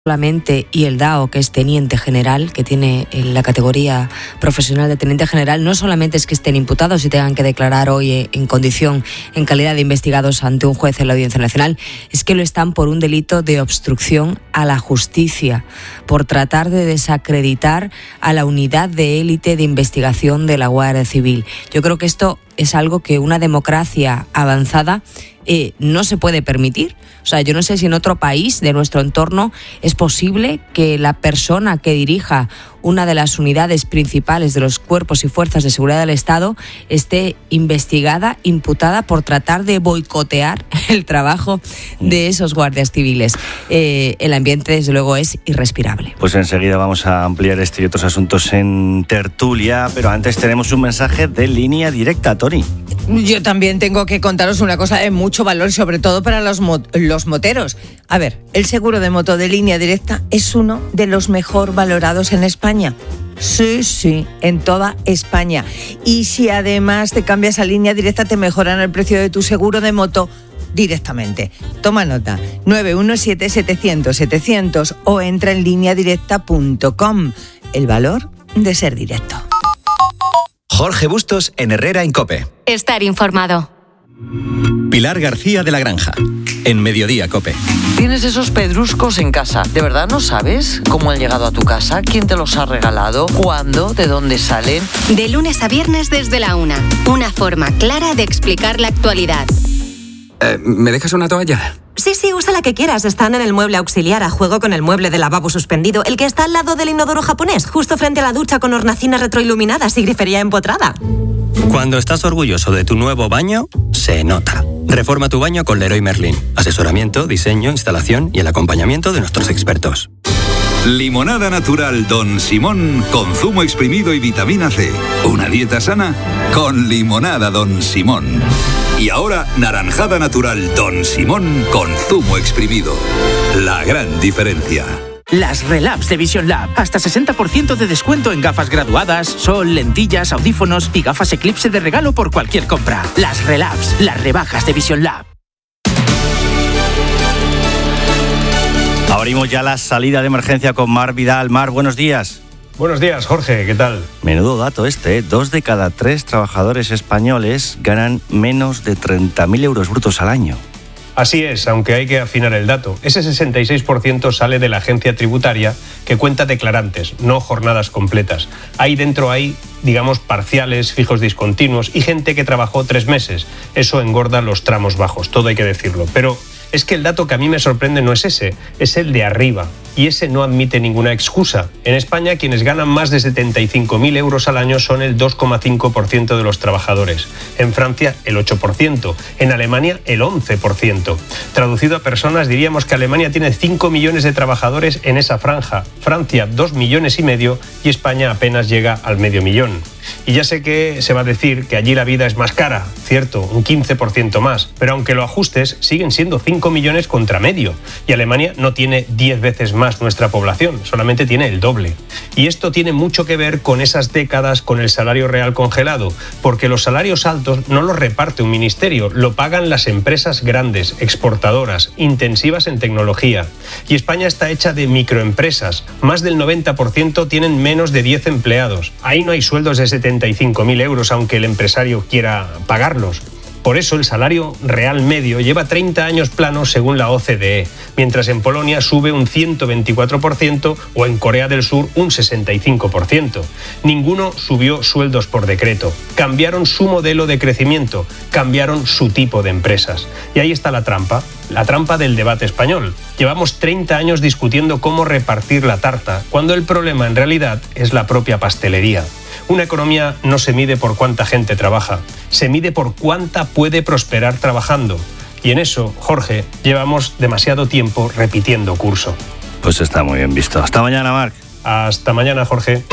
solamente y el DAO, que es teniente general, que tiene la categoría profesional de teniente general, no solamente es que estén imputados y tengan que declarar hoy en condición, en calidad de investigados ante un juez en la Audiencia Nacional, es que lo están por un delito de obstrucción a la justicia, por tratar de desacreditar a la unidad de élite de investigación de la Guardia Civil. Yo creo que esto es algo que una democracia avanzada no se puede permitir. O sea, yo no sé si en otro país de nuestro entorno es posible que la persona que dirija una de las unidades principales de los cuerpos y fuerzas de seguridad del Estado esté investigada, imputada por tratar de boicotear el trabajo de esos guardias civiles. El ambiente, desde luego, es irrespirable. Pues enseguida vamos a ampliar este y otros asuntos en tertulia, pero antes tenemos un mensaje de Línea Directa, Tony. Yo también tengo que contaros una cosa de mucho valor y sobre todo para los moteros. A ver, el seguro de moto de Línea Directa es uno de los mejor valorados en España. Sí, en toda España. Y si además te cambias a Línea Directa, te mejoran el precio de tu seguro de moto directamente. Toma nota, 917-700-700 o entra en lineadirecta.com. El valor de ser directo. Jorge Bustos en Herrera en COPE. Estar informado. Pilar García de la Granja, en Mediodía COPE. Tienes esos pedruscos en casa. ¿De verdad no sabes cómo han llegado a tu casa? ¿Quién te los ha regalado? ¿Cuándo? ¿De dónde salen? De lunes a viernes desde la 1. Una forma clara de explicar la actualidad. ¿Me dejas una toalla? Sí, usa la que quieras. Están en el mueble auxiliar, a juego con el mueble de lavabo suspendido, el que está al lado del inodoro japonés, justo frente a la ducha con hornacinas retroiluminadas y grifería empotrada. Cuando estás orgulloso de tu nuevo baño, se nota. Reforma tu baño con Leroy Merlin. Asesoramiento, diseño, instalación y el acompañamiento de nuestros expertos. Limonada natural Don Simón con zumo exprimido y vitamina C. Una dieta sana con limonada Don Simón. Y ahora, naranjada natural Don Simón con zumo exprimido. La gran diferencia. Las Relabs de Vision Lab. Hasta 60% de descuento en gafas graduadas, sol, lentillas, audífonos y gafas Eclipse de regalo por cualquier compra. Las Relabs, las rebajas de Vision Lab. Abrimos ya la salida de emergencia con Mar Vidal. Mar, buenos días. Buenos días, Jorge, ¿qué tal? Menudo dato este, 2 de cada 3 trabajadores españoles ganan menos de 30.000 euros brutos al año. Así es, aunque hay que afinar el dato. Ese 66% sale de la agencia tributaria que cuenta declarantes, no jornadas completas. Ahí dentro hay, digamos, parciales, fijos discontinuos y gente que trabajó 3 meses. Eso engorda los tramos bajos, todo hay que decirlo. Pero es que el dato que a mí me sorprende no es ese, es el de arriba. Y ese no admite ninguna excusa. En España, quienes ganan más de 75.000 euros al año son el 2,5% de los trabajadores. En Francia, el 8%. En Alemania, el 11%. Traducido a personas, diríamos que Alemania tiene 5 millones de trabajadores en esa franja. Francia, 2,5 millones y España apenas llega al 500.000. Y ya sé que se va a decir que allí la vida es más cara, cierto, un 15% más. Pero aunque lo ajustes, siguen siendo 5 millones contra medio. Y Alemania no tiene 10 veces más nuestra población, solamente tiene el doble. Y esto tiene mucho que ver con esas décadas con el salario real congelado, porque los salarios altos no los reparte un ministerio, lo pagan las empresas grandes, exportadoras, intensivas en tecnología. Y España está hecha de microempresas, más del 90% tienen menos de 10 empleados. Ahí no hay sueldos de 75.000 euros, aunque el empresario quiera pagarlos. Por eso el salario real medio lleva 30 años plano según la OCDE, mientras en Polonia sube un 124% o en Corea del Sur un 65%. Ninguno subió sueldos por decreto. Cambiaron su modelo de crecimiento, cambiaron su tipo de empresas. Y ahí está la trampa del debate español. Llevamos 30 años discutiendo cómo repartir la tarta, cuando el problema en realidad es la propia pastelería. Una economía no se mide por cuánta gente trabaja, se mide por cuánta puede prosperar trabajando. Y en eso, Jorge, llevamos demasiado tiempo repitiendo curso. Pues está muy bien visto. Hasta mañana, Marc. Hasta mañana, Jorge.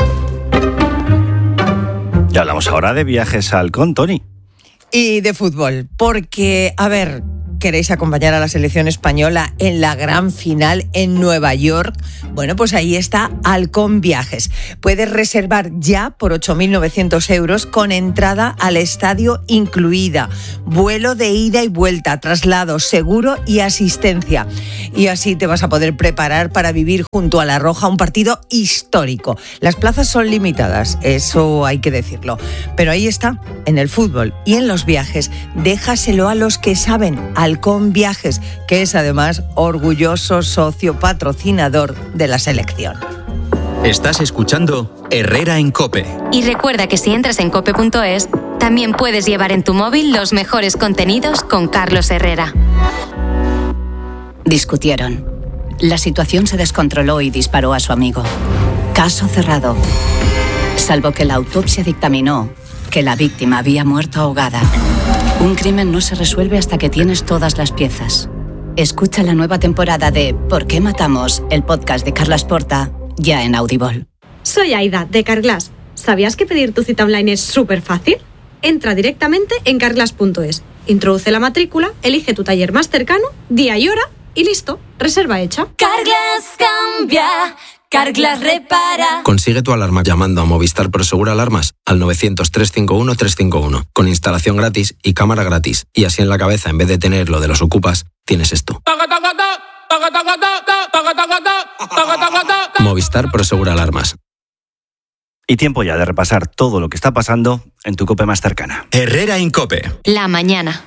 Y hablamos ahora de viajes al con Tony. Y de fútbol, porque, a ver, queréis acompañar a la selección española en la gran final en Nueva York, bueno, pues ahí está Halcón Viajes. Puedes reservar ya por 8.900 euros con entrada al estadio incluida, vuelo de ida y vuelta, traslado, seguro y asistencia. Y así te vas a poder preparar para vivir junto a La Roja un partido histórico. Las plazas son limitadas, eso hay que decirlo. Pero ahí está, en el fútbol y en los viajes, déjaselo a los que saben. Halcón Viajes, que es además orgulloso socio patrocinador de la selección. Estás escuchando Herrera en COPE. Y recuerda que si entras en cope.es, también puedes llevar en tu móvil los mejores contenidos con Carlos Herrera. Discutieron. La situación se descontroló y disparó a su amigo. Caso cerrado. Salvo que la autopsia dictaminó que la víctima había muerto ahogada. Un crimen no se resuelve hasta que tienes todas las piezas. Escucha la nueva temporada de ¿Por qué matamos?, el podcast de Carlas Porta, ya en Audible. Soy Aida, de Carglass. ¿Sabías que pedir tu cita online es súper fácil? Entra directamente en carglass.es, introduce la matrícula, elige tu taller más cercano, día y hora y listo, reserva hecha. Carglass cambia, Carglass repara. Consigue tu alarma llamando a Movistar Prosegur Alarmas al 900-351-351, con instalación gratis y cámara gratis. Y así en la cabeza, en vez de tener lo de los ocupas, tienes esto. Movistar Prosegur Alarmas. Y tiempo ya de repasar todo lo que está pasando en tu COPE más cercana. Herrera en COPE. La mañana.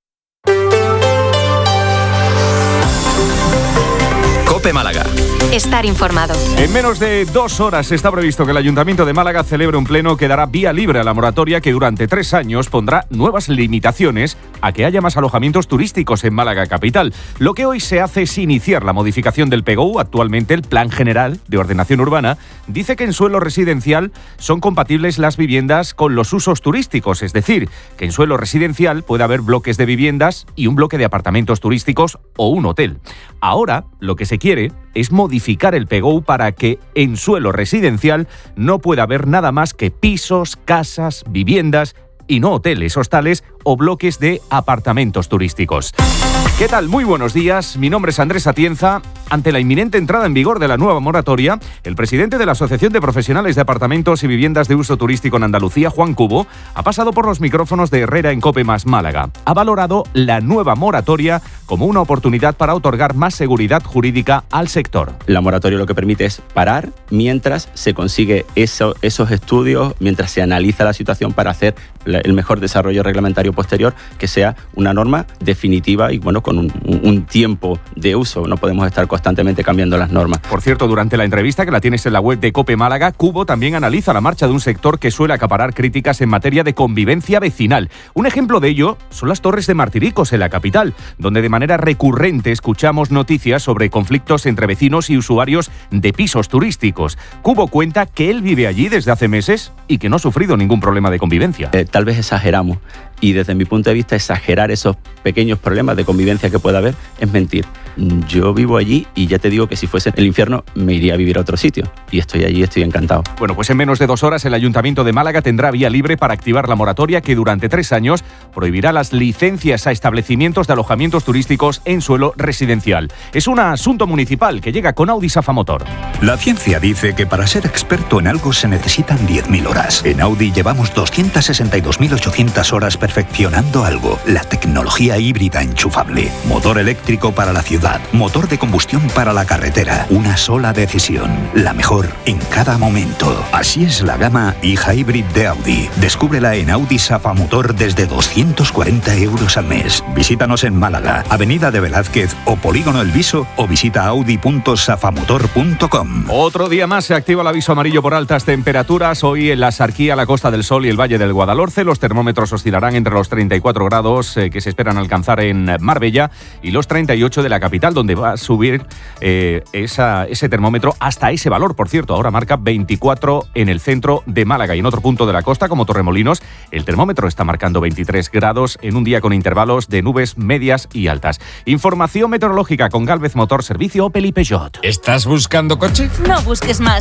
COPE Málaga. Estar informado. En menos de 2 horas está previsto que el Ayuntamiento de Málaga celebre un pleno que dará vía libre a la moratoria que durante 3 años pondrá nuevas limitaciones a que haya más alojamientos turísticos en Málaga capital. Lo que hoy se hace es iniciar la modificación del PGU. Actualmente el Plan General de Ordenación Urbana dice que en suelo residencial son compatibles las viviendas con los usos turísticos, es decir, que en suelo residencial puede haber bloques de viviendas y un bloque de apartamentos turísticos o un hotel. Ahora lo que se quiere es modificar el PGU para que en suelo residencial no pueda haber nada más que pisos, casas, viviendas y no hoteles, hostales o bloques de apartamentos turísticos. ¿Qué tal? Muy buenos días. Mi nombre es Andrés Atienza. Ante la inminente entrada en vigor de la nueva moratoria, el presidente de la Asociación de Profesionales de Apartamentos y Viviendas de Uso Turístico en Andalucía, Juan Cubo, ha pasado por los micrófonos de Herrera en COPE más Málaga. Ha valorado la nueva moratoria como una oportunidad para otorgar más seguridad jurídica al sector. La moratoria lo que permite es parar mientras se consigue esos estudios, mientras se analiza la situación para hacer el mejor desarrollo reglamentario posterior, que sea una norma definitiva y bueno, con un tiempo de uso. No podemos estar constantemente cambiando las normas. Por cierto, durante la entrevista que la tienes en la web de COPE Málaga, Cubo también analiza la marcha de un sector que suele acaparar críticas en materia de convivencia vecinal. Un ejemplo de ello son las Torres de Martiricos en la capital, donde de manera recurrente escuchamos noticias sobre conflictos entre vecinos y usuarios de pisos turísticos. Cubo cuenta que él vive allí desde hace meses y que no ha sufrido ningún problema de convivencia. Tal vez exageramos, y desde mi punto de vista exagerar esos pequeños problemas de convivencia que pueda haber es mentir. Yo vivo allí y ya te digo que si fuese el infierno me iría a vivir a otro sitio, y estoy allí, estoy encantado. Bueno, pues en menos de 2 horas el Ayuntamiento de Málaga tendrá vía libre para activar la moratoria que durante 3 años prohibirá las licencias a establecimientos de alojamientos turísticos en suelo residencial. Es un asunto municipal que llega con Audi Safamotor. La ciencia dice que para ser experto en algo se necesitan 10.000 horas. En Audi llevamos 262.800 horas perfeccionando algo. La tecnología híbrida enchufable. Motor eléctrico para la ciudad. Motor de combustión para la carretera. Una sola decisión. La mejor en cada momento. Así es la gama e-hybrid de Audi. Descúbrela en Audi Safamotor desde 240 euros al mes. Visítanos en Málaga, Avenida de Velázquez o Polígono El Viso, o visita audi.safamotor.com. Otro día más se activa el aviso amarillo por altas temperaturas. Hoy en la Sarquía, la Costa del Sol y el Valle del Guadalhorce los termómetros oscilarán entre los 34 grados que se esperan alcanzar en Marbella y los 38 de la capital, donde va a subir ese termómetro hasta ese valor. Por cierto, ahora marca 24 en el centro de Málaga, y en otro punto de la costa, como Torremolinos, el termómetro está marcando 23 grados en un día con intervalos de nubes medias y altas. Información meteorológica con Gálvez Motor, servicio Opel y Peugeot. ¿Estás buscando coche? No busques más.